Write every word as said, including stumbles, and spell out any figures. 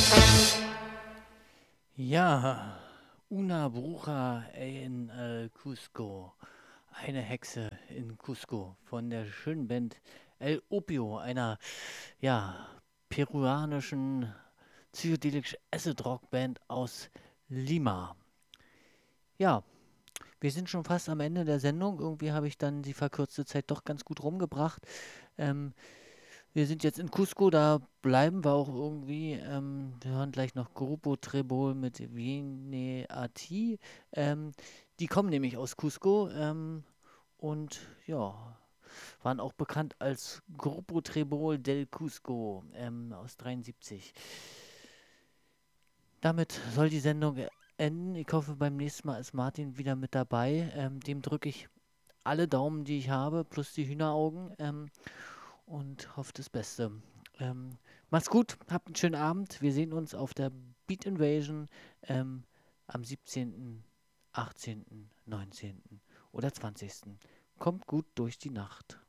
Ja, Una Bruja en el Cusco. Eine Hexe in Cusco von der schönen Band El Opio, einer ja, peruanischen psychedelisch Acid Rock Band aus Lima. Ja, wir sind schon fast am Ende der Sendung. Irgendwie habe ich dann die verkürzte Zeit doch ganz gut rumgebracht. Ähm, Wir sind jetzt in Cusco, da bleiben wir auch irgendwie. Ähm, wir hören gleich noch Grupo Trebol mit Viene a ti. Ähm, Die kommen nämlich aus Cusco ähm, und ja, waren auch bekannt als Grupo Trebol del Cusco ähm, aus dreiundsiebzig. Damit soll die Sendung e- enden. Ich hoffe, beim nächsten Mal ist Martin wieder mit dabei. Ähm, dem drücke ich alle Daumen, die ich habe, plus die Hühneraugen. Ähm, und hoffe das Beste. Ähm, Macht's gut, habt einen schönen Abend. Wir sehen uns auf der Beat Invasion ähm, am siebzehnten, achtzehnten, neunzehnten oder zwanzigsten Kommt gut durch die Nacht.